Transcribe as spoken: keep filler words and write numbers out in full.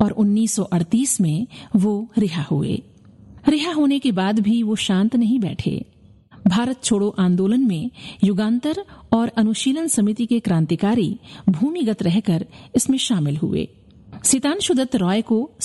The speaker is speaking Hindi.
और उन्नीस सौ अड़तीस में वो रिहा हुए। रिहा होने के बाद भी वो शांत नहीं बैठे। भारत छोड़ो आंदोलन में युगांतर और अनुशीलन समिति के क्रांतिकारी भूमिगत रहकर इसमें शामिल हुए। सितांशु दत्त रॉय को